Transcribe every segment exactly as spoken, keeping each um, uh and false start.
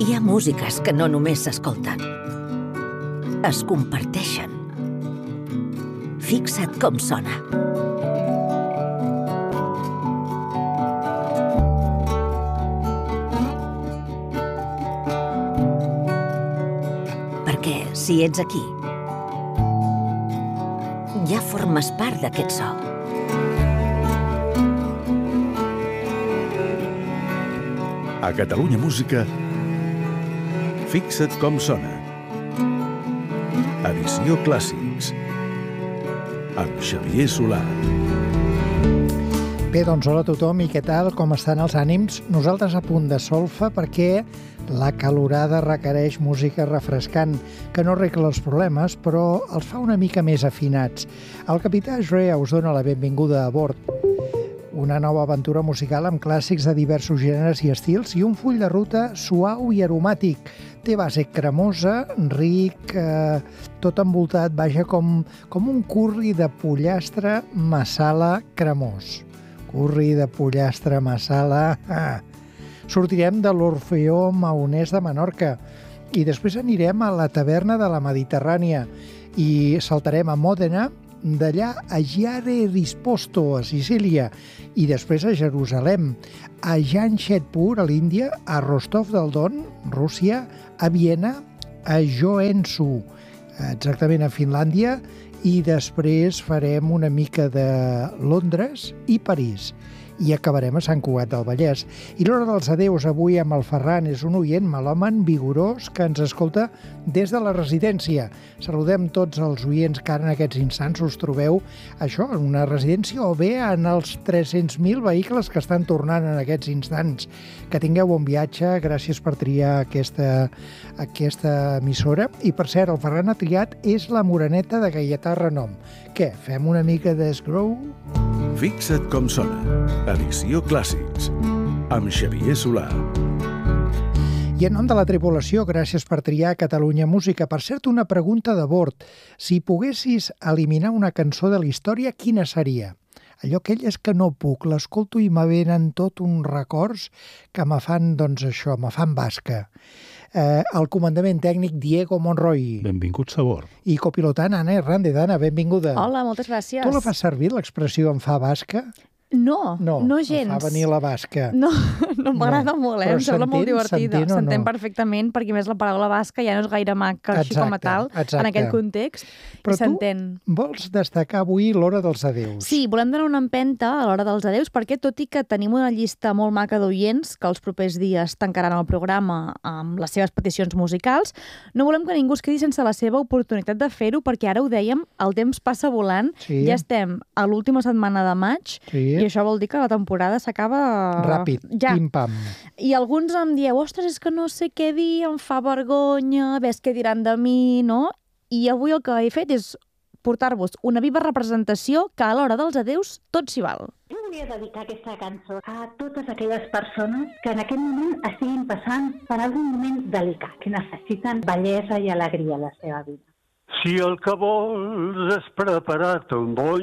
Hi ha músiques que no només s'escolten, es comparteixen. Fixa't com sona. Perquè si ets aquí, ja formes part d'aquest so. A Catalunya Música, fixa't com sona. Edició Clàssics, amb Xavier Solà. Bé, doncs hola a tothom i què tal? Com estan els ànims? Nosaltres a punt de solfa perquè la calorada requereix música refrescant, que no arregla els problemes, però els fa una mica més afinats. El capità Shrea us dona la benvinguda a bord. Una nova aventura musical amb clàssics de diversos gèneres i estils i un full de ruta suau i aromàtic. Té base cremosa, ric, eh, tot envoltat, vaja, com, com un curri de pollastre masala cremós. Curri de pollastre masala... Ah. Sortirem de l'Orfeó Maonès de Menorca i després anirem a la taverna de la Mediterrània i saltarem a Mòdena, d'allà a Chiare Risposto, a Sicília, i després a Jerusalem, a Jamshedpur, a l'Índia, a Rostov del Don, Rússia, a Viena, a Joensuu, exactament a Finlàndia, i després farem una mica de Londres i París. I acabarem a Sant Cugat del Vallès. I l'hora dels adeus avui amb el Ferran és un oient melòman vigorós que ens escolta des de la residència. Saludem tots els oients que ara en aquests instants us trobeu això, en una residència o bé en els tres-cents mil vehicles que estan tornant en aquests instants. Que tingueu bon viatge, gràcies per triar aquesta, aquesta emissora. I per cert, el Ferran ha triat És la Moreneta de Gaietà Renom. Què, fem una mica d'Esgrow? Fixa't com sona. Edició Clàssics, amb Xavier Solà. I en nom de la tripulació, gràcies per triar Catalunya Música. Per cert, una pregunta de bord. Si poguessis eliminar una cançó de la història, quina seria? Allò aquell és que no puc, l'escolto i me venen tot uns records que me fan, doncs això, me fan basca. Eh, el comandament tècnic Diego Monroy. Benvinguts a bord. I copilotant Anna Hernández. Anna, benvinguda. Hola, moltes gràcies. Tu la fas servir, l'expressió em fa basca? No, no, no gens. No, fa venir la basca. No, no m'agrada no. molt, eh? Però em sembla molt divertida. S'entén no? perfectament, perquè més la paraula basca ja no és gaire maca exacte, així com a tal, exacte. en aquell context, però i s'entén. Tu vols destacar avui l'hora dels adeus. Sí, volem donar una empenta a l'hora dels adeus, perquè tot i que tenim una llista molt maca d'oients, que els propers dies tancaran el programa amb les seves peticions musicals, no volem que ningú es quedi sense la seva oportunitat de fer-ho, perquè ara ho dèiem, el temps passa volant, sí. ja estem a l'última setmana de maig, sí. i això vol dir que la temporada s'acaba... Ràpid, ja. pim-pam. I alguns em dieu, ostres, és que no sé què dir, em fa vergonya, ves què diran de mi, no? I avui el que he fet és portar-vos una viva representació que a l'hora dels adeus tot s'hi val. Jo volia dedicar aquesta cançó a totes aquelles persones que en aquest moment estiguin passant per algun moment delicat, que necessiten bellesa i alegria a la seva vida. Si el que vols és preparar-te un bon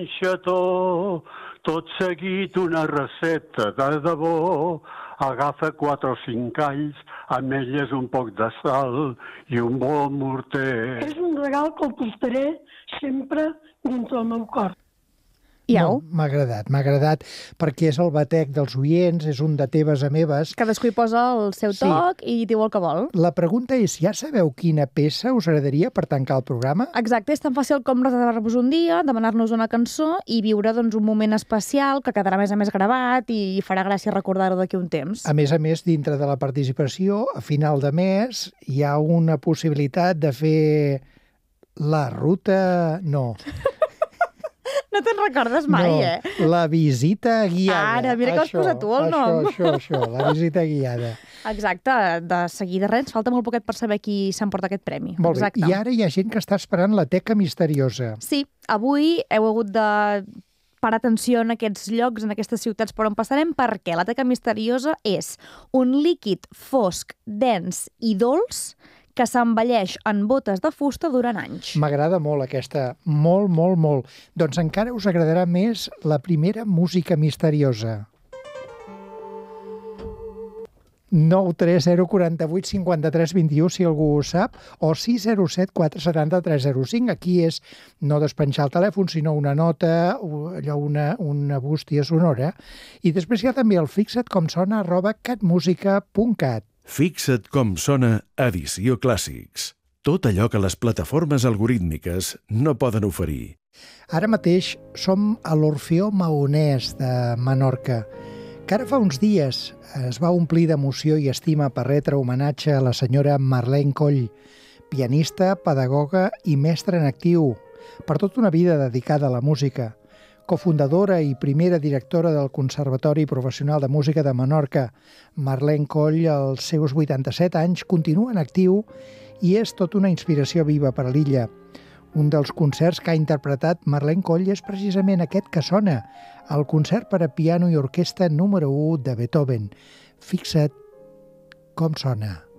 xató, tot seguit una recepta de debò, agafa quatre o cinc alls, amb elles un poc de sal i un bon morter. És un regal que el portaré sempre dins del meu cor. Iau. No, m'ha agradat, m'ha agradat, perquè és el batec dels oients, és un de teves a meves. Cadascú hi posa el seu toc sí. i diu el que vol. La pregunta és, ja sabeu quina peça us agradaria per tancar el programa? Exacte, és tan fàcil com reservar-vos un dia, demanar-nos una cançó i viure doncs, un moment especial que quedarà més a més gravat i farà gràcia recordar-ho d'aquí un temps. A més a més, dintre de la participació, a final de mes, hi ha una possibilitat de fer la ruta... No... No te'n recordes mai, no, eh? La visita guiada. Ara, mira que has posat tu el això, nom. Això, això, això, la visita guiada. Exacte, de seguida res, ens falta molt poquet per saber qui s'emporta aquest premi. Molt bé, Exacte. I ara hi ha gent que està esperant la teca misteriosa. Sí, avui heu hagut de parar atenció en aquests llocs, en aquestes ciutats per on passarem, perquè la teca misteriosa és un líquid fosc, dens i dolç que s'envelleix en botes de fusta durant anys. M'agrada molt aquesta, molt, molt, molt. Doncs encara us agradarà més la primera música misteriosa. nou tres zero quatre vuit cinquanta-tres vint-i-u, si algú ho sap, o sis zero set quatre set zero tres zero cinc. Aquí és no despenjar el telèfon, sinó una nota, allò, una, una bústia sonora. I després hi ha també el fixa't com sona arroba catmusica punt cat. Fixa't com sona Edició Clàssics. Tot allò que les plataformes algorítmiques no poden oferir. Ara mateix som a l'Orfeó Maonès de Menorca, que ara fa uns dies es va omplir d'emoció i estima per retre homenatge a la senyora Marlene Coll, pianista, pedagoga i mestra en actiu, per tota una vida dedicada a la música. Cofundadora i primera directora del Conservatori Professional de Música de Menorca, Marlene Coll, als seus vuitanta-set anys, continua en actiu i és tota una inspiració viva per a l'illa. Un dels concerts que ha interpretat Marlene Coll és precisament aquest que sona, el concert per a piano i orquestra número u de Beethoven. Fixa't com sona.